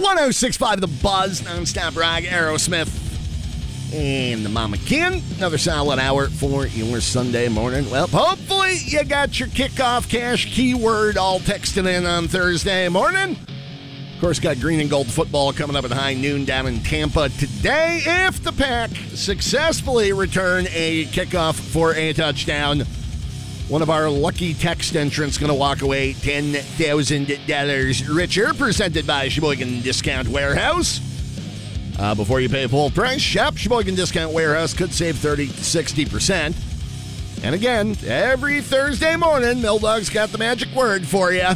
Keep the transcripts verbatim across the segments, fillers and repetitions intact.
one oh six point five The Buzz, nonstop rock, Aerosmith, and the Mama Kin. Another solid hour for your Sunday morning. Well, hopefully you got your kickoff cash keyword all texted in on Thursday morning. Of course, got green and gold football coming up at high noon down in Tampa today. If the Pack successfully return a kickoff for a touchdown, one of our lucky text entrants going to walk away ten thousand dollars richer, presented by Sheboygan Discount Warehouse. Uh, before you pay full price, shop Sheboygan Discount Warehouse could save thirty to sixty percent. And again, every Thursday morning, Milldog's got the magic word for you.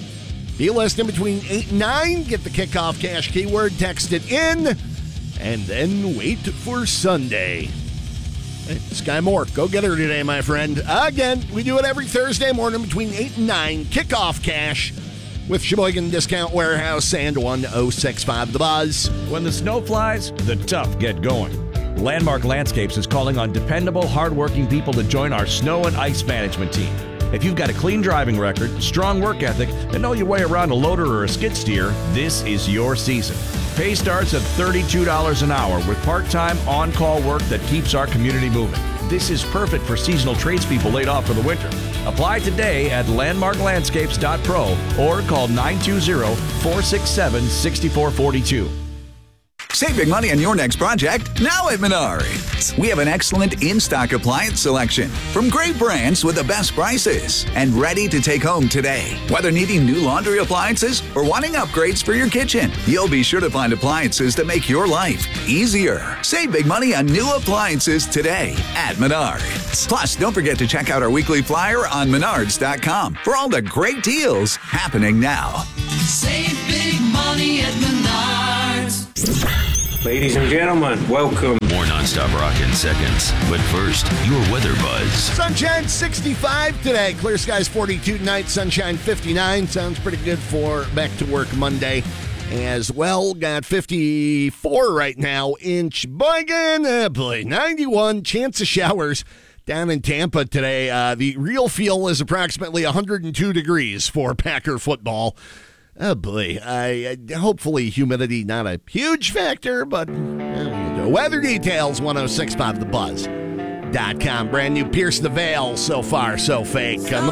Be listed between eight and nine, get the kickoff cash keyword, text it in, and then wait for Sunday. Hey, Sky Moore, go get her today, my friend. Again, we do it every Thursday morning between eight and nine, kickoff cash with Sheboygan Discount Warehouse and one oh six point five The Buzz. When the snow flies, the tough get going. Landmark Landscapes is calling on dependable, hardworking people to join our snow and ice management team. If you've got a clean driving record, strong work ethic, and know your way around a loader or a skid steer, this is your season. Pay starts at thirty-two dollars an hour with part-time, on-call work that keeps our community moving. This is perfect for seasonal tradespeople laid off for the winter. Apply today at landmark landscapes dot pro or call nine two zero, four six seven, six four four two. Save big money on your next project now at Menards. We have an excellent in-stock appliance selection from great brands with the best prices and ready to take home today. Whether needing new laundry appliances or wanting upgrades for your kitchen, you'll be sure to find appliances that make your life easier. Save big money on new appliances today at Menards. Plus, don't forget to check out our weekly flyer on menards dot com for all the great deals happening now. Save big money at Menards. Ladies and gentlemen, welcome. More nonstop rock in seconds. But first, your weather buzz. Sunshine sixty-five today. Clear skies forty-two tonight. Sunshine fifty-nine. Sounds pretty good for back to work Monday as well. Got fifty-four right now in Sheboygan. Uh, boy, ninety-one. Chance of showers down in Tampa today. Uh, the real feel is approximately one hundred two degrees for Packer football. Oh, boy. I, I, hopefully humidity not a huge factor, but uh, weather details, one oh six point five the buzz dot com. Brand new Pierce the Veil, so far, so fake. On the